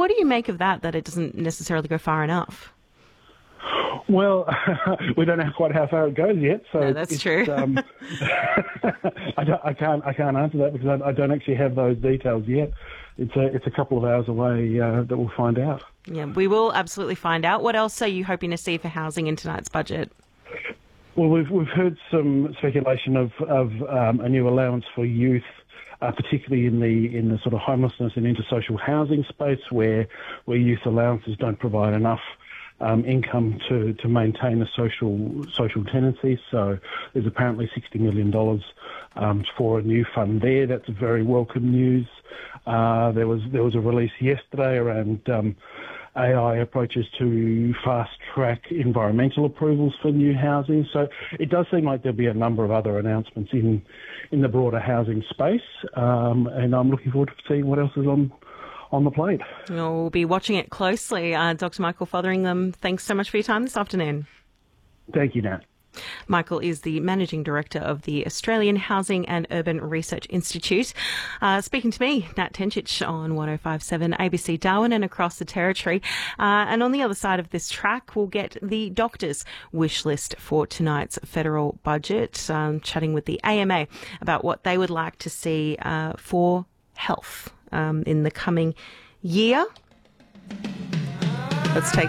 What do you make of that it doesn't necessarily go far enough? Well, we don't know quite how far it goes yet, so no, that's true. I can't answer that because I don't actually have those details yet. It's a couple of hours away that we'll find out. Yeah, we will absolutely find out. What else are you hoping to see for housing in tonight's budget? Well, we've heard some speculation of a new allowance for youth, particularly in the sort of homelessness and intersocial housing space, where youth allowances don't provide enough income to maintain a social tenancy. So there's apparently $60 million for a new fund there. That's very welcome news. There was a release yesterday around AI approaches to fast-track environmental approvals for new housing. So it does seem like there'll be a number of other announcements in the broader housing space, and I'm looking forward to seeing what else is on the plate. We'll be watching it closely. Dr. Michael Fotheringham, thanks so much for your time this afternoon. Thank you, Nat. Michael is the Managing Director of the Australian Housing and Urban Research Institute. Speaking to me, Nat Tencic on 105.7 ABC Darwin and across the Territory. And on the other side of this track, we'll get the doctors' wish list for tonight's federal budget, chatting with the AMA about what they would like to see for health in the coming year. Let's take